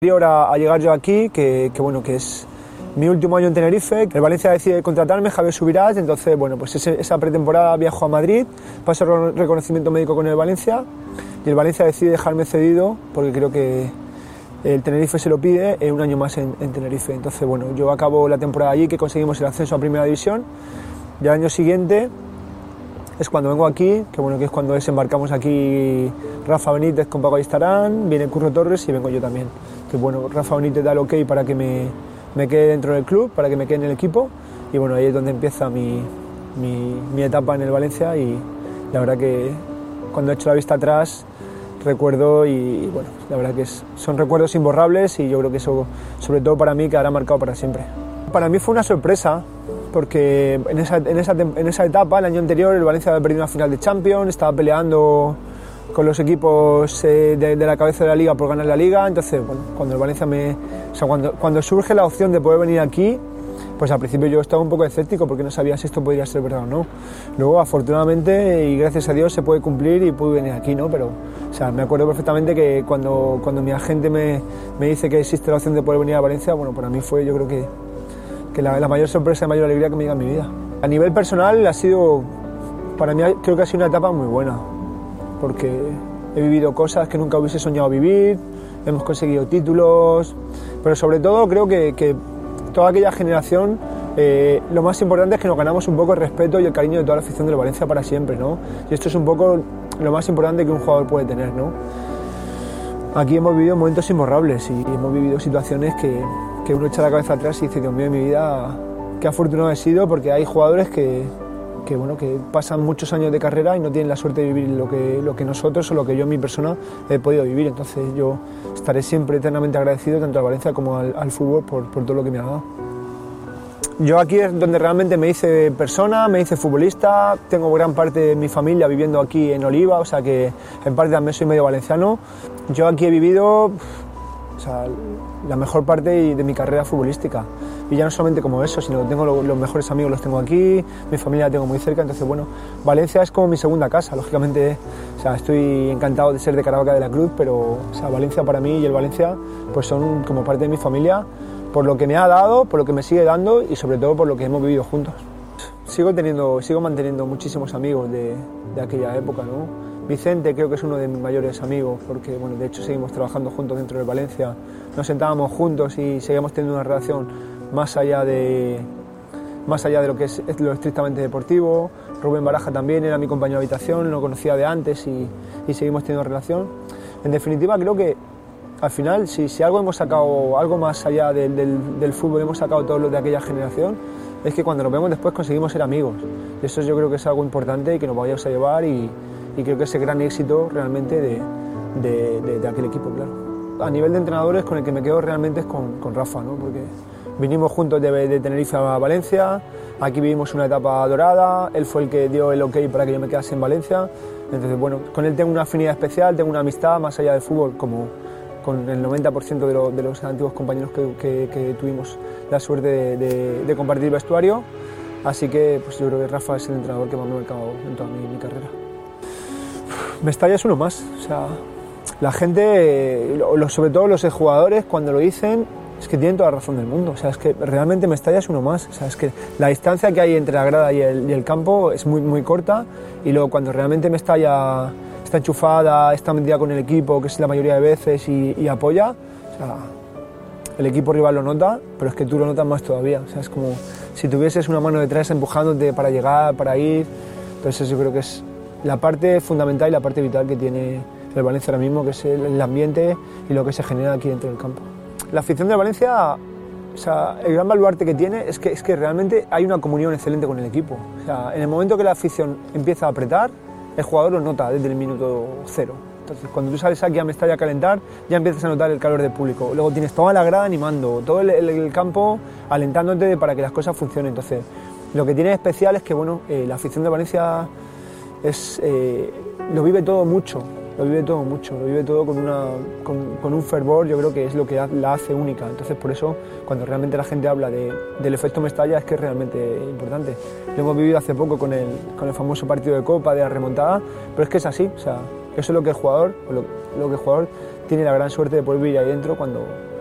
A llegar yo aquí, que es mi último año en Tenerife. El Valencia decide contratarme, Javier Subirats, entonces bueno, pues esa pretemporada viajo a Madrid, paso el reconocimiento médico con el Valencia y el Valencia decide dejarme cedido porque creo que el Tenerife se lo pide un año más en Tenerife. Entonces bueno, yo acabo la temporada allí, que conseguimos el ascenso a Primera División, y al año siguiente es cuando vengo aquí, que es cuando desembarcamos aquí Rafa Benítez con Paco Ayestarán, viene Curro Torres y vengo yo también. Que bueno, Rafa Benítez da el ok para que me quede dentro del club, para que me quede en el equipo, y bueno, ahí es donde empieza mi etapa en el Valencia, y la verdad que cuando he hecho la vista atrás recuerdo, y bueno, la verdad que son recuerdos imborrables, y yo creo que eso, sobre todo para mí, quedará marcado para siempre. Para mí fue una sorpresa, porque en esa etapa, el año anterior, el Valencia había perdido una final de Champions, estaba peleando con los equipos de la cabeza de la liga por ganar la liga. Entonces, bueno, cuando el Valencia cuando surge la opción de poder venir aquí, pues al principio yo estaba un poco escéptico porque no sabía si esto podría ser verdad o no. Luego, afortunadamente y gracias a Dios, se puede cumplir y pude venir aquí, ¿no? Pero, o sea, me acuerdo perfectamente que cuando mi agente me dice que existe la opción de poder venir a Valencia, bueno, para mí fue, yo creo que la mayor sorpresa y mayor alegría que me llega en mi vida. A nivel personal ha sido, para mí creo que ha sido una etapa muy buena, porque he vivido cosas que nunca hubiese soñado vivir, hemos conseguido títulos, pero sobre todo creo que toda aquella generación, lo más importante es que nos ganamos un poco el respeto y el cariño de toda la afición del Valencia para siempre, ¿no? Y esto es un poco lo más importante que un jugador puede tener, ¿no? Aquí hemos vivido momentos imborrables y hemos vivido situaciones que uno echa la cabeza atrás y dice, Dios mío, en mi vida, qué afortunado he sido, porque hay jugadores que pasan muchos años de carrera y no tienen la suerte de vivir lo que nosotros o lo que yo en mi persona he podido vivir. Entonces yo estaré siempre eternamente agradecido tanto al Valencia como al fútbol por todo lo que me ha dado. Yo aquí es donde realmente me hice persona, me hice futbolista, tengo gran parte de mi familia viviendo aquí en Oliva, o sea que en parte también soy medio valenciano. Yo aquí he vivido la mejor parte de mi carrera futbolística. Y ya no solamente como eso, sino que tengo los mejores amigos, los tengo aquí, mi familia la tengo muy cerca, entonces bueno, Valencia es como mi segunda casa, lógicamente, estoy encantado de ser de Caravaca de la Cruz, pero Valencia para mí y el Valencia pues son como parte de mi familia, por lo que me ha dado, por lo que me sigue dando y sobre todo por lo que hemos vivido juntos. Sigo manteniendo muchísimos amigos de aquella época, ¿no? Vicente creo que es uno de mis mayores amigos, porque bueno, de hecho seguimos trabajando juntos dentro del Valencia, nos sentábamos juntos y seguimos teniendo una relación más allá de lo que es lo estrictamente deportivo. Rubén Baraja también era mi compañero de habitación, lo conocía de antes y seguimos teniendo relación. En definitiva, creo que al final, si algo hemos sacado, algo más allá del fútbol, hemos sacado todo lo de aquella generación, es que cuando nos vemos después conseguimos ser amigos. Y eso yo creo que es algo importante y que nos vayamos a llevar y creo que es el gran éxito realmente de aquel equipo, claro. A nivel de entrenadores, con el que me quedo realmente es con Rafa, ¿no? Porque vinimos juntos de Tenerife a Valencia, aquí vivimos una etapa dorada, él fue el que dio el ok para que yo me quedase en Valencia, entonces bueno, con él tengo una afinidad especial, tengo una amistad más allá del fútbol, como con el 90% de los antiguos compañeros que tuvimos la suerte de compartir vestuario, así que pues yo creo que Rafa es el entrenador que más me ha marcado en toda mi carrera. Mestalla es uno más, o sea, la gente, sobre todo los jugadores, cuando lo dicen, es que tienen toda la razón del mundo, o sea, es que realmente Mestalla es uno más, o sea, es que la distancia que hay entre la grada y el campo es muy, muy corta, y luego cuando realmente Mestalla está enchufada, está metida con el equipo, que es la mayoría de veces, y apoya, o sea, el equipo rival lo nota, pero es que tú lo notas más todavía, o sea, es como si tuvieses una mano detrás empujándote para llegar, para ir, entonces yo creo que es la parte fundamental y la parte vital que tiene el Valencia ahora mismo, que es el ambiente y lo que se genera aquí dentro del campo. La afición del Valencia, o sea, el gran baluarte que tiene es que realmente hay una comunión excelente con el equipo. O sea, en el momento que la afición empieza a apretar, el jugador lo nota desde el minuto cero. Entonces, cuando tú sales aquí a Mestalla a calentar, ya empiezas a notar el calor del público. Luego tienes toda la grada animando, todo el campo alentándote para que las cosas funcionen. Entonces, lo que tiene especial es que bueno, la afición de Valencia lo vive todo mucho. Lo vive todo con un fervor, yo creo que es lo que la hace única. Entonces, por eso, cuando realmente la gente habla del efecto Mestalla, es que es realmente importante. Lo hemos vivido hace poco con el famoso partido de Copa, de la remontada, pero es que es así, o sea, eso es lo que el jugador tiene la gran suerte de poder vivir ahí dentro cuando